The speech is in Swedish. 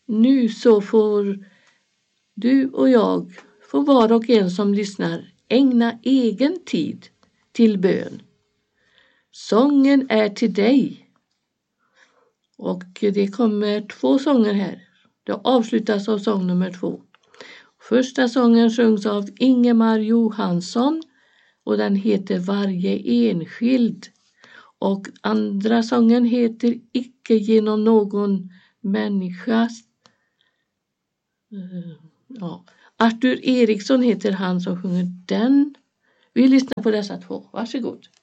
nu så får du och jag, får var och en som lyssnar, ägna egen tid till bön. Sången är till dig. Och det kommer 2 sånger här. Det avslutas av sång nummer 2. Första sången sjungs av Ingemar Johansson och den heter Varje enskild. Och andra sången heter Icke genom någon människas. Arthur Eriksson heter han som sjunger den. Vi lyssnar på dessa 2. Varsågod.